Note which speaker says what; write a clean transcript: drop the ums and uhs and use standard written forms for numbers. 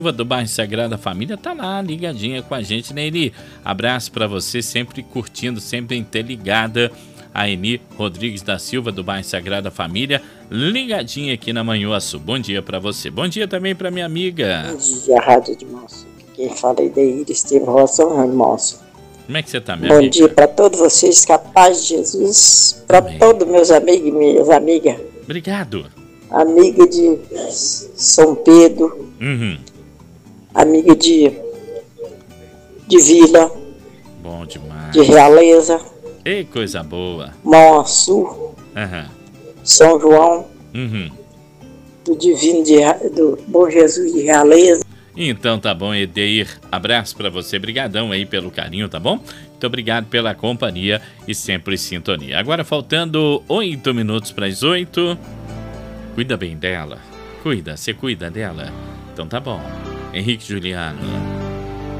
Speaker 1: Do bairro Sagrada Família tá lá ligadinha com a gente, né, Eni? Abraço pra você, sempre curtindo, sempre interligada. A Eni Rodrigues da Silva do bairro Sagrada Família, ligadinha aqui na Manhuaçu. Bom dia pra você. Bom dia também pra minha amiga.
Speaker 2: Bom dia, Rádio de Moço. Quem fala é Deir Estevão, São Ramos.
Speaker 1: Como é que você tá, minha amiga?
Speaker 2: Bom dia pra todos vocês, que a paz de Jesus, pra todos meus amigos e minhas amigas.
Speaker 1: Obrigado.
Speaker 2: Amiga de São Pedro. Amiga de Vila,
Speaker 1: bom demais.
Speaker 2: de Realeza,
Speaker 1: Ei, coisa boa.
Speaker 2: Manhuaçu, São João, do Divino do Bom Jesus de Realeza.
Speaker 1: Então tá bom, Edeir, abraço pra você, brigadão aí pelo carinho, tá bom? Muito obrigado pela companhia e sempre sintonia. Agora faltando 8 minutos para as 8. Cuida bem dela, você cuida dela. Então tá bom. Henrique Juliano.